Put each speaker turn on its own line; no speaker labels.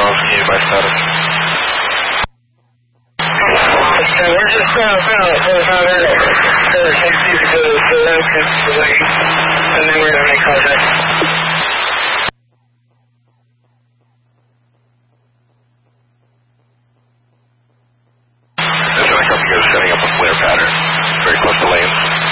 off. Can you advise status?
Okay, we're just about 45 minutes. So it takes you to go to the lake, and then we're going to make contact.
There's going to come you guys setting up a flare pattern very close to lanes.